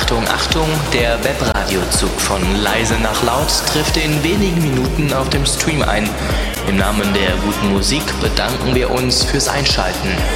Achtung, Achtung, der Webradiozug von Leise nach Laut trifft in wenigen Minuten auf dem Stream ein. Im Namen der guten Musik bedanken wir uns fürs Einschalten.